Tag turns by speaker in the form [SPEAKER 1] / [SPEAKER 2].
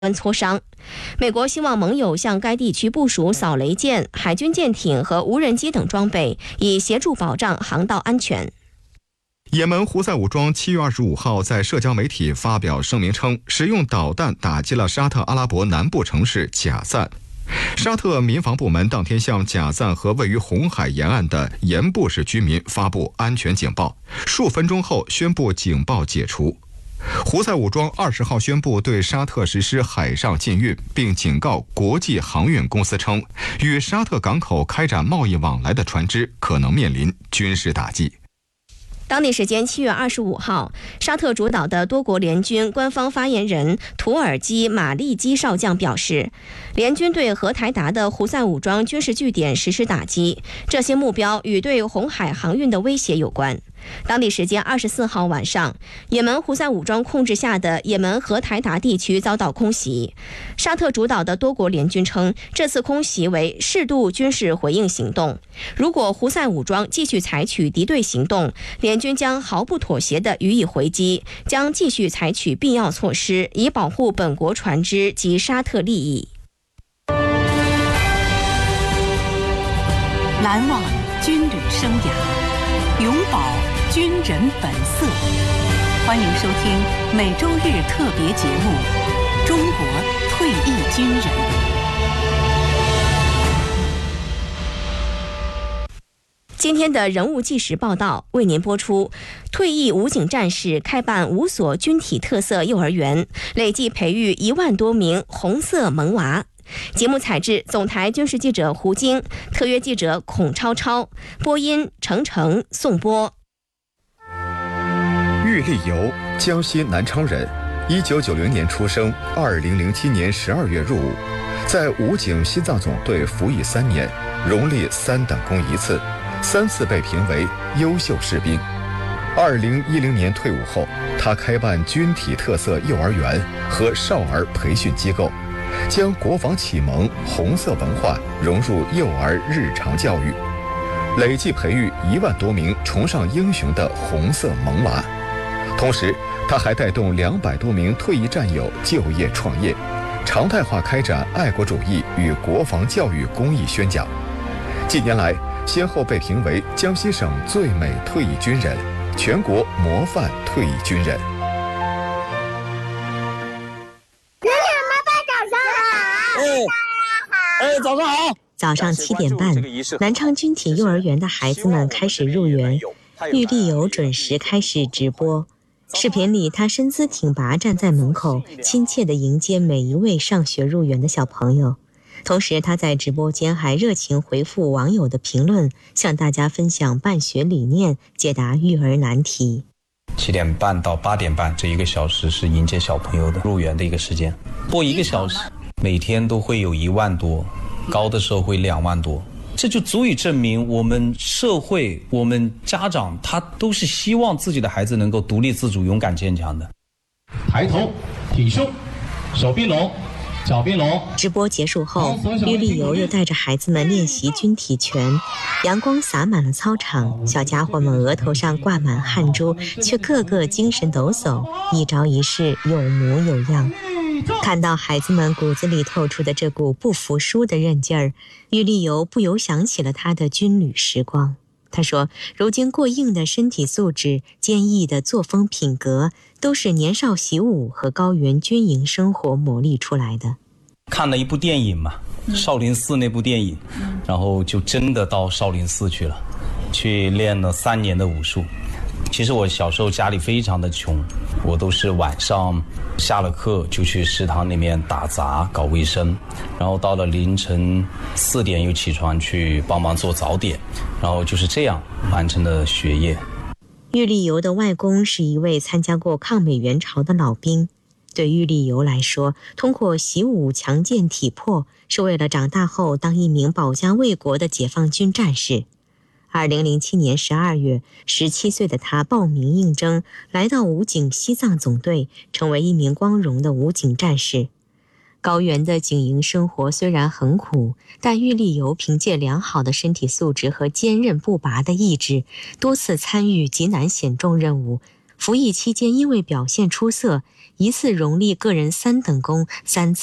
[SPEAKER 1] 磋商。美国希望盟友向该地区部署扫雷舰、海军舰艇和无人机等装备，以协助保障航道安全。
[SPEAKER 2] 也门胡塞武装7月25号在社交媒体发表声明称，使用导弹打击了沙特阿拉伯南部城市贾赞。沙特民防部门当天向贾赞和位于红海沿岸的盐布市居民发布安全警报，数分钟后宣布警报解除。胡塞武装20号宣布对沙特实施海上禁运，并警告国际航运公司称，与沙特港口开展贸易往来的船只可能面临军事打击。
[SPEAKER 1] 当地时间7月25号，沙特主导的多国联军官方发言人图尔基马利基少将表示，联军对荷台达的胡塞武装军事据点实施打击，这些目标与对红海航运的威胁有关。当地时间24号晚上，也门胡塞武装控制下的也门荷台达地区遭到空袭。沙特主导的多国联军称，这次空袭为适度军事回应行动。如果胡塞武装继续采取敌对行动，联军将毫不妥协地予以回击，将继续采取必要措施，以保护本国船只及沙特利益。
[SPEAKER 3] 难忘军旅生涯，永葆军人本色。欢迎收听每周日特别节目《中国退役军人》。
[SPEAKER 1] 今天的人物纪实报道为您播出：退役武警战士开办5所军体特色幼儿园，累计培育1万多名红色萌娃。节目采制总台军事记者胡晶，特约记者孔超超，播音程程、宋波。
[SPEAKER 4] 郁立游，江西南昌人，1990年出生，2007年12月入伍，在武警西藏总队服役3年，荣立3等功1次，3次被评为优秀士兵。2010年退伍后，他开办军体特色幼儿园和少儿培训机构，将国防启蒙、红色文化融入幼儿日常教育，累计培育1万多名崇尚英雄的红色萌娃。同时，他还带动200多名退役战友就业创业，常态化开展爱国主义与国防教育公益宣讲。近年来，先后被评为江西省最美退役军人、全国模范退役军人。
[SPEAKER 5] 早上好！
[SPEAKER 6] 早上7点半，南昌军体幼儿园的孩子们开始入园，郁立游准时开始直播。视频里，他身姿挺拔站在门口，亲切地迎接每一位上学入园的小朋友。同时，他在直播间还热情回复网友的评论，向大家分享办学理念，解答育儿难题。
[SPEAKER 5] 7点半到8点半这1个小时是迎接小朋友的入园的一个时间，播1个小时，每天都会有1万多，高的时候会2万多。这就足以证明我们社会、我们家长他都是希望自己的孩子能够独立自主、勇敢坚强的。
[SPEAKER 7] 抬头挺胸，手并拢，脚并拢。
[SPEAKER 6] 直播结束后，郁立游又带着孩子们练习军体拳，阳光洒满了操场，小家伙们额头上挂满汗珠，却个个精神抖擞，一招一式有模有样。看到孩子们骨子里透出的这股不服输的韧劲儿，郁立游不由想起了他的军旅时光。他说，如今过硬的身体素质、坚毅的作风品格，都是年少习武和高原军营生活磨砺出来的。
[SPEAKER 5] 看了一部电影嘛，少林寺那部电影，然后就真的到少林寺去了，去练了3年的武术。其实我小时候家里非常的穷，我都是晚上下了课就去食堂里面打杂搞卫生，然后到了凌晨4点又起床去帮忙做早点，然后就是这样完成了学业。
[SPEAKER 6] 郁立游的外公是一位参加过抗美援朝的老兵，对郁立游来说，通过习武强健体魄，是为了长大后当一名保家卫国的解放军战士。2007年12月，17岁的他报名应征，来到武警西藏总队，成为一名光荣的武警战士。高原的警营生活虽然很苦，但郁立游凭借良好的身体素质和坚韧不拔的意志，多次参与极难险重任务， 服役期间因为表现出色，一次荣立个人3等功，3次